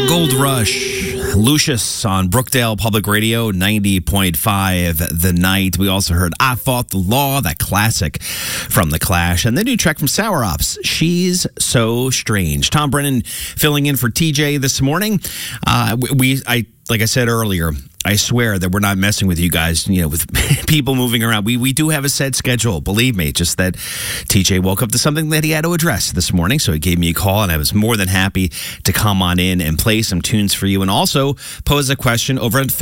Gold Rush, Lucius on Brookdale Public Radio, 90.5 The Night. We also heard I Fought the Law, that classic from The Clash, and the new track from Sour Ops, She's So Strange. Tom Brennan filling in for TJ this morning. Like I said earlier, I swear that we're not messing with you guys, with people moving around. We do have a set schedule, believe me, just that TJ woke up to something that he had to address this morning, so he gave me a call, and I was more than happy to come on in and play some tunes for you, and also pose a question over at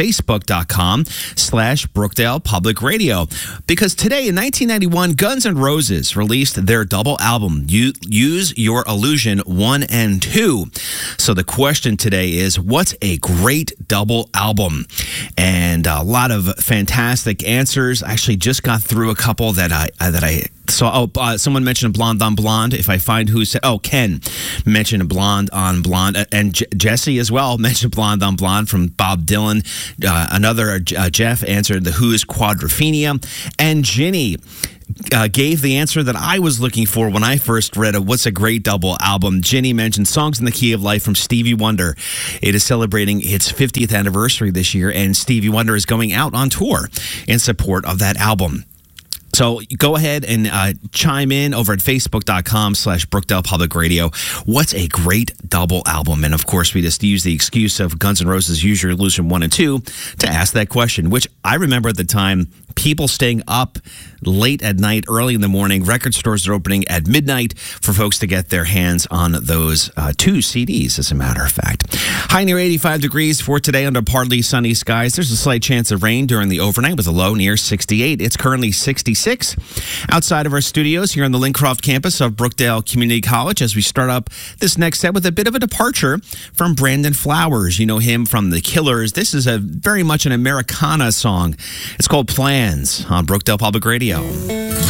Facebook.com/Brookdale Public Radio. Because today, in 1991, Guns N' Roses released their double album, Use Your Illusion 1 and 2. So the question today is, what's a great double album? And a lot of fantastic answers. I actually just got through a couple that I saw. Someone mentioned Blonde on Blonde. If I find who said, Ken mentioned Blonde on Blonde, and Jesse as well mentioned Blonde on Blonde from Bob Dylan. Another Jeff answered the Who's Quadrophenia, and Ginny gave the answer that I was looking for when I first read what's a great double album. Ginny mentioned Songs in the Key of Life from Stevie Wonder. It is celebrating its 50th anniversary this year, and Stevie Wonder is going out on tour in support of that album. So go ahead and chime in over at Facebook.com/Brookdale Public Radio. What's a great double album? And of course, we just use the excuse of Guns N' Roses' Use Your Illusion 1 and 2 to ask that question, which I remember at the time, people staying up late at night, early in the morning. Record stores are opening at midnight for folks to get their hands on those 2 CDs, as a matter of fact. High near 85 degrees for today under partly sunny skies. There's a slight chance of rain during the overnight with a low near 68. It's currently 66 outside of our studios here on the Lincroft campus of Brookdale Community College, as we start up this next set with a bit of a departure from Brandon Flowers. You know him from The Killers. This is very much an Americana song. It's called Plans on Brookdale Public Radio.